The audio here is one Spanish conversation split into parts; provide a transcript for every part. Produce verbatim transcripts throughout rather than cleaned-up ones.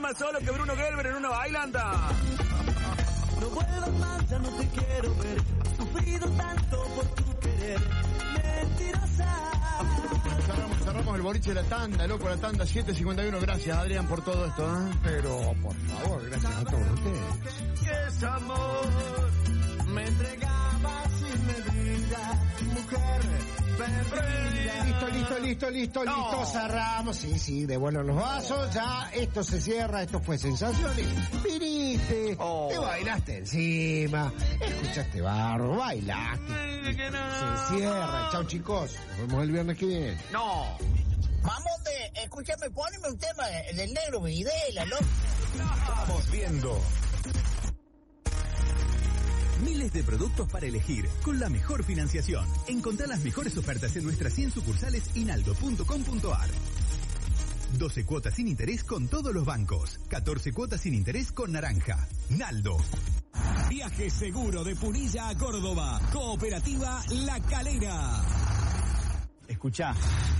más solo que Bruno Gelber en una bailanta. No vuelvas más, ya no te quiero ver. He sufrido tanto por tu querer. Mentirosa. Cerramos, cerramos el boliche de la tanda, loco, la tanda siete cincuenta y uno. Gracias, Adrián, por todo esto, ¿eh? Pero, por favor, gracias a todos ustedes. Que es amor. Me entregaba sin medida, mujer perdida. Listo, listo, listo, listo, No. listo, cerramos. Sí, sí, devuelvan los vasos, ya, esto se cierra, esto fue Sensaciones. Viniste, Oh. te bailaste encima, escuchaste barro, bailaste. Se cierra, chao chicos, nos vemos el viernes que viene. No. Mamonde, escúchame, poneme un tema del negro Videla, loco. Vamos viendo. Miles de productos para elegir, con la mejor financiación. Encontrá las mejores ofertas en nuestras cien sucursales inaldo punto com punto ar. doce cuotas sin interés con todos los bancos. catorce cuotas sin interés con Naranja. Naldo. Viaje seguro de Punilla a Córdoba. Cooperativa La Calera. Escuchá.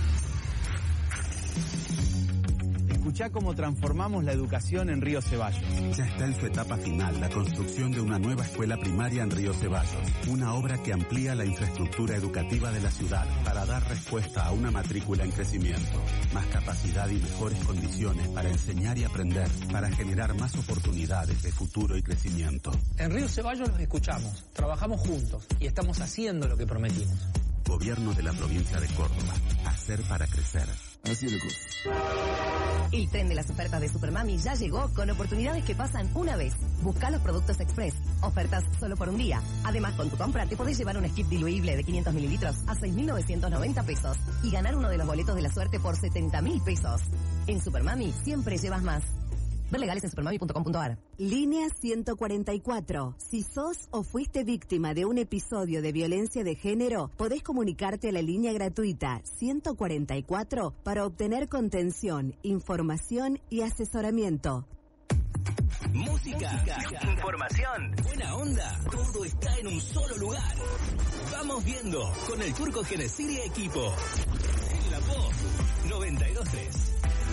Escuchá cómo transformamos la educación en Río Ceballos. Ya está en su etapa final la construcción de una nueva escuela primaria en Río Ceballos, una obra que amplía la infraestructura educativa de la ciudad para dar respuesta a una matrícula en crecimiento, más capacidad y mejores condiciones para enseñar y aprender, para generar más oportunidades de futuro y crecimiento. En Río Ceballos los escuchamos, trabajamos juntos y estamos haciendo lo que prometimos. Gobierno de la provincia de Córdoba. Hacer para crecer. Así de cosa. El tren de las ofertas de Supermami ya llegó con oportunidades que pasan una vez. Busca los productos express. Ofertas solo por un día. Además, con tu compra te podés llevar un skip diluible de quinientos mililitros a seis mil novecientos noventa pesos y ganar uno de los boletos de la suerte por setenta mil pesos. En Supermami siempre llevas más. Ver legales en supermami punto com punto ar. Línea ciento cuarenta y cuatro. Si sos o fuiste víctima de un episodio de violencia de género, podés comunicarte a la línea gratuita ciento cuarenta y cuatro para obtener contención, información y asesoramiento. Música, Música, información, buena onda, todo está en un solo lugar. Vamos viendo con el Turco Genesir y equipo. En la Pop noventa y dos punto tres.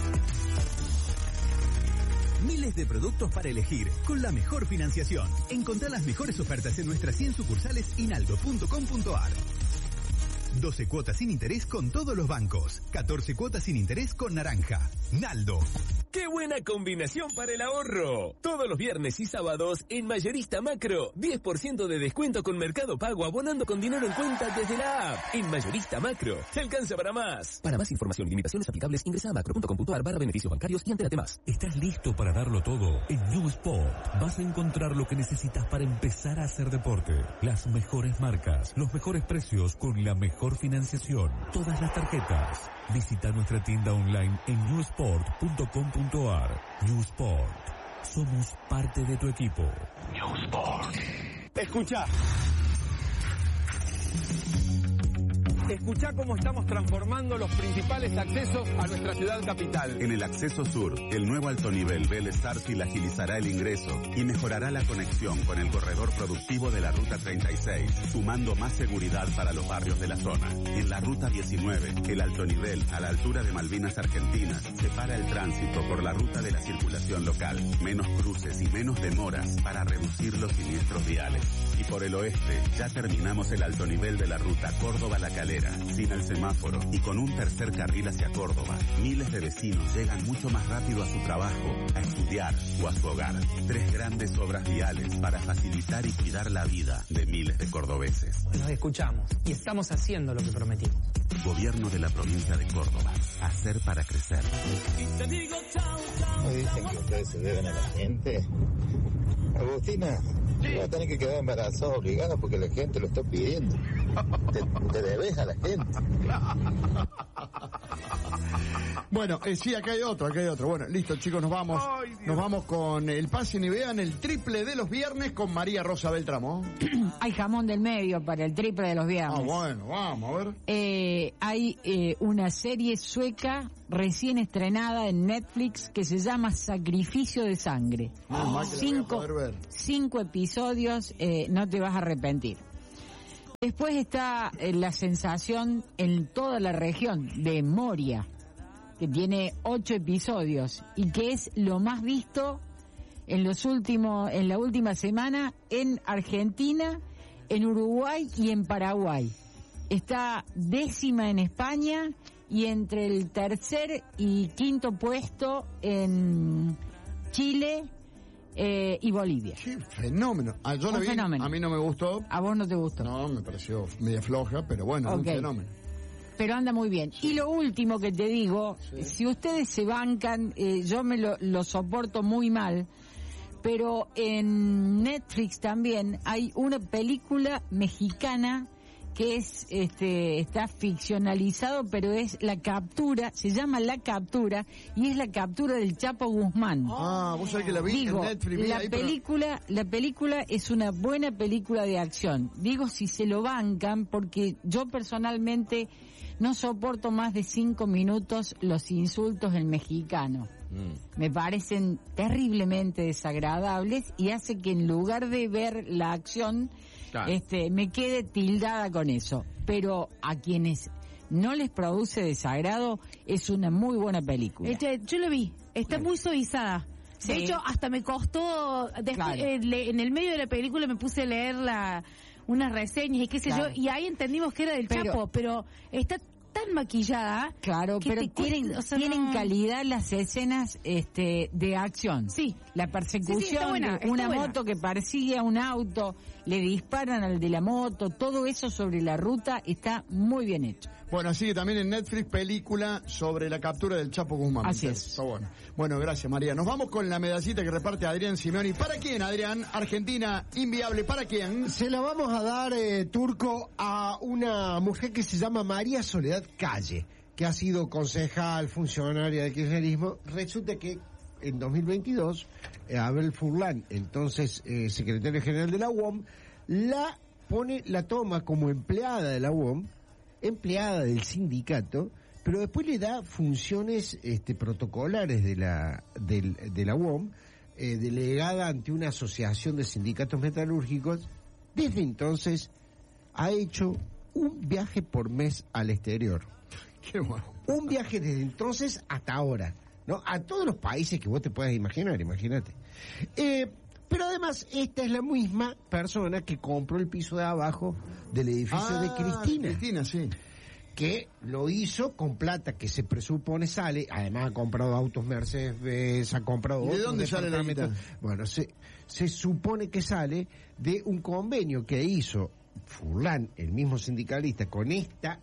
Miles de productos para elegir, con la mejor financiación. Encontrá las mejores ofertas en nuestras cien sucursales inaldo punto com punto ar. doce cuotas sin interés con todos los bancos. catorce cuotas sin interés con Naranja. Naldo. ¡Qué buena combinación para el ahorro! Todos los viernes y sábados en Mayorista Macro, diez por ciento de descuento con Mercado Pago abonando con dinero en cuenta desde la app. En Mayorista Macro, te alcanza para más. Para más información y limitaciones aplicables, ingresa a macro punto com punto ar barra beneficios bancarios y entérate más. ¿Estás listo para darlo todo? En New Sport vas a encontrar lo que necesitas para empezar a hacer deporte. Las mejores marcas, los mejores precios con la mejor financiación. Todas las tarjetas. Visita nuestra tienda online en new sport punto com punto ar. New Sport. Somos parte de tu equipo. New Sport. Escuchá. Escuchá cómo estamos transformando los principales accesos a nuestra ciudad capital. En el acceso sur, el nuevo alto nivel Vélez Arfield agilizará el ingreso y mejorará la conexión con el corredor productivo de la Ruta treinta y seis, sumando más seguridad para los barrios de la zona. En la Ruta diecinueve, el alto nivel, a la altura de Malvinas Argentinas, separa el tránsito por la ruta de la circulación local. Menos cruces y menos demoras para reducir los siniestros viales. Y por el oeste, ya terminamos el alto nivel de la Ruta Córdoba-La Calera, sin el semáforo y con un tercer carril hacia Córdoba. Miles de vecinos llegan mucho más rápido a su trabajo, a estudiar o a su hogar. Tres grandes obras viales para facilitar y cuidar la vida de miles de cordobeses. Nos escuchamos y estamos haciendo lo que prometimos. Gobierno de la provincia de Córdoba. Hacer para crecer. ¿No dicen que ustedes se deben a la gente? Agustina, sí. Va a tener que quedar embarazada obligada porque la gente lo está pidiendo. Te, te debes a la gente. Bueno, eh, sí, acá hay otro, acá hay otro. Bueno, listo, chicos, nos vamos. Ay, nos vamos con el pase y vean el triple de los viernes con María Rosa Beltramo. Hay jamón del medio para el triple de los viernes. Ah, bueno, vamos a ver. Eh, hay eh, una serie sueca recién estrenada en Netflix que se llama Sacrificio de Sangre. Oh, cinco, cinco episodios, eh, no te vas a arrepentir. Después está eh, la sensación en toda la región de Moria. que tiene ocho episodios y que es lo más visto en los últimos, en la última semana en Argentina, en Uruguay y en Paraguay. Está décima en España y entre el tercer y quinto puesto en Chile eh, y Bolivia. Qué fenómeno. Ah, yo un la vi, fenómeno. A mí no me gustó. ¿A vos no te gustó? No, me pareció media floja, pero bueno, okay. Un fenómeno. Pero anda muy bien. Y lo último que te digo, sí. Si ustedes se bancan, eh, yo me lo, lo soporto muy mal, pero en Netflix también hay una película mexicana que es este está ficcionalizado, pero es la captura, se llama La Captura, y es la captura del Chapo Guzmán. Ah, vos sabés que la vi Digo, en Netflix. La ahí, película, pero... la película es una buena película de acción. Digo, si se lo bancan, porque yo personalmente no soporto más de cinco minutos los insultos en mexicano. Mm. Me parecen terriblemente desagradables y hace que en lugar de ver la acción, claro, este, me quede tildada con eso. Pero a quienes no les produce desagrado, es una muy buena película. Este, yo lo vi, está muy suavizada. Sí. De hecho, hasta me costó, después, claro, eh, le, en el medio de la película me puse a leer la, unas reseñas y qué sé claro. yo, y ahí entendimos que era del pero, Chapo, pero está tan maquillada. Claro, pero tienen, cuesta, o sea, tienen no... calidad las escenas este de acción. Sí. La persecución, sí, sí, está buena, de una está moto buena. que persigue a un auto, le disparan al de la moto, todo eso sobre la ruta está muy bien hecho. Bueno, así que también en Netflix, película sobre la captura del Chapo Guzmán. Así es. Está bueno. Bueno, gracias, María. Nos vamos con la medallita que reparte Adrián Simeoni. ¿Para quién, Adrián? Argentina inviable. ¿Para quién? Se la vamos a dar, eh, Turco, a una mujer que se llama María Soledad Calle, que ha sido concejal, funcionaria del kirchnerismo. Resulta que en dos mil veintidós, eh, Abel Furlan, entonces eh, secretario general de la U O M, la pone, la toma como empleada de la U O M, empleada del sindicato, pero después le da funciones este, protocolares de la del, de la U O M, eh, delegada ante una asociación de sindicatos metalúrgicos. Desde entonces ha hecho un viaje por mes al exterior. Qué bueno. Un viaje desde entonces hasta ahora, ¿no? A todos los países que vos te puedas imaginar, imagínate. Eh, pero además, esta es la misma persona que compró el piso de abajo del edificio ah, de Cristina. Cristina, sí. Que lo hizo con plata que se presupone sale, además ha comprado autos Mercedes, ha comprado ¿De dónde sale la guita? Bueno, se, se supone que sale de un convenio que hizo Furlan, el mismo sindicalista, con esta,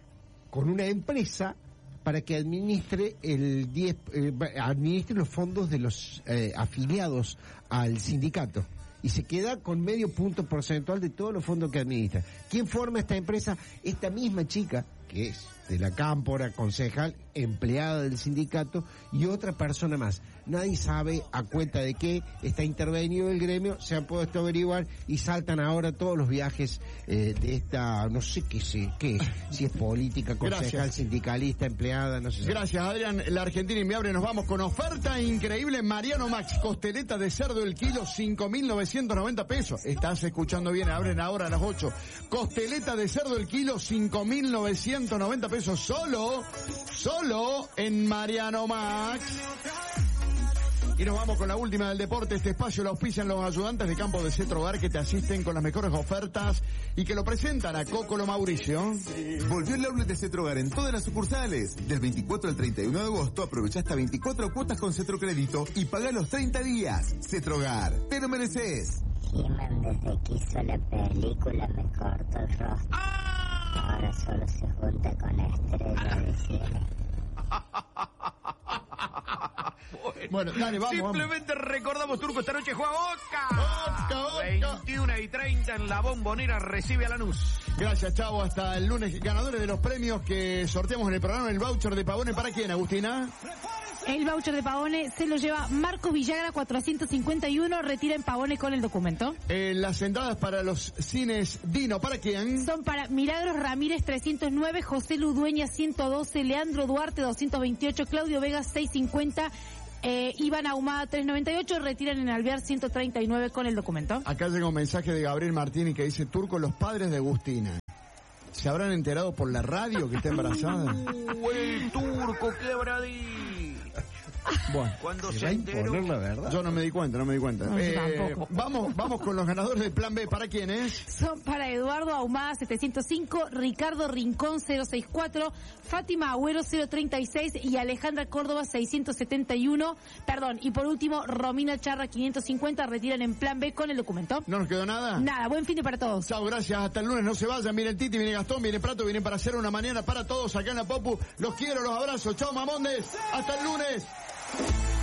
con una empresa para que administre el diez, eh, administre los fondos de los eh, afiliados al sindicato. Y se queda con medio punto porcentual de todos los fondos que administra. ¿Quién forma esta empresa? Esta misma chica, que es de la Cámpora, concejal, empleada del sindicato, y otra persona más. Nadie sabe a cuenta de qué está intervenido el gremio, se han puesto a averiguar y saltan ahora todos los viajes eh, de esta, no sé qué sé, qué es, si es política, concejal, Gracias. sindicalista, empleada, no sé. Gracias, Adrián. La Argentina inviable, nos vamos con oferta increíble. Mariano Max, costeleta de cerdo el kilo, cinco mil novecientos noventa pesos. Estás escuchando bien, abren ahora a las ocho. Costeleta de cerdo el kilo, cinco mil novecientos noventa pesos, solo, solo en Mariano Max. Y nos vamos con la última del deporte. Este espacio lo auspician los ayudantes de campo de Cetro Hogar, que te asisten con las mejores ofertas y que lo presentan a Cocolo Mauricio. Volvió el outlet de Cetro Hogar en todas las sucursales. Del veinticuatro al treinta y uno de agosto aprovecha hasta veinticuatro cuotas con Cetro Crédito y paga los treinta días. Cetro Hogar, te lo mereces. He-Man desde que hizo la película me cortó el rostro. Ahora solo se junta con estrella de cine. Bueno, dale, vamos. Simplemente vamos. recordamos, Turco, esta noche juega Boca. Boca, Boca. veintiuna y treinta en la Bombonera recibe a Lanús. Gracias, Chavo. Hasta el lunes. Ganadores de los premios que sorteamos en el programa, el voucher de Pavone. ¿Para quién, Agustina? El voucher de Pavone se lo lleva Marcos Villagra, cuatrocientos cincuenta y uno. Retira en Pavone con el documento. Eh, las entradas para los cines Dino, ¿para quién? Son para Milagros Ramírez, trescientos nueve, José Ludueña, ciento doce, Leandro Duarte, doscientos veintiocho, Claudio Vega, seiscientos cincuenta, eh, Iván Ahumada, trescientos noventa y ocho. Retiran en Alvear, ciento treinta y nueve con el documento. Acá llega un mensaje de Gabriel Martini que dice: Turco, los padres de Agustina. ¿Se habrán enterado por la radio que está embarazada? Uh, el turco, ¿qué habrá dicho? Bueno, cuando ¿se se va a enteró? imponer la verdad? Yo no me di cuenta, no me di cuenta. No, yo Eh, tampoco. vamos, vamos con los ganadores del Plan B. ¿Para quién es? Son para Eduardo Ahumada setecientos cinco, Ricardo Rincón cero sesenta y cuatro, Fátima Agüero cero treinta y seis y Alejandra Córdoba seiscientos setenta y uno. Perdón, y por último, Romina Charra quinientos cincuenta retiran en Plan B con el documento. ¿No nos quedó nada? Nada, buen fin de para todos. Chao, gracias. Hasta el lunes. No se vayan. Viene Titi, viene Gastón, viene Prato, vienen para hacer una mañana para todos acá en la Popu. Los quiero, los abrazo. Chao, mamondes. Hasta el lunes.